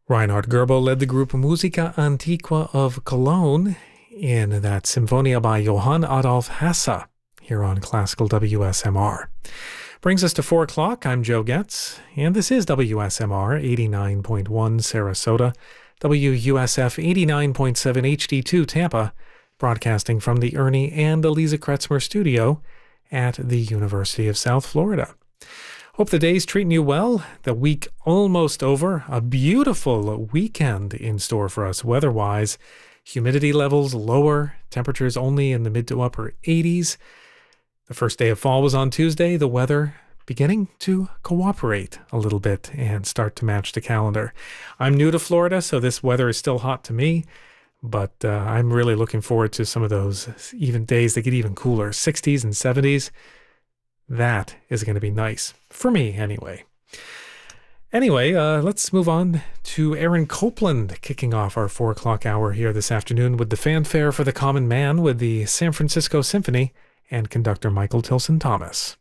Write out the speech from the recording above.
Reinhard Goebel led the group Musica Antiqua of Cologne in that Symphonia by Johann Adolf Hasse here on Classical WSMR. Brings us to 4 o'clock. I'm Joe Getz, and this is WSMR 89.1 Sarasota, WUSF 89.7 HD2 Tampa, broadcasting from the Ernie and Eliza Kretzmer studio at the University of South Florida. Hope the day's treating you well. The week almost over. A beautiful weekend in store for us weather-wise. Humidity levels lower. Temperatures only in the mid to upper 80s. The first day of fall was on Tuesday. The weather beginning to cooperate a little bit and start to match the calendar. I'm new to Florida, so this weather is still hot to me. But I'm really looking forward to some of those even days that get even cooler. 60s and 70s. That is going to be nice. For me, anyway. Anyway, let's move on to Aaron Copland kicking off our 4 o'clock hour here this afternoon with the Fanfare for the Common Man with the San Francisco Symphony and conductor Michael Tilson Thomas.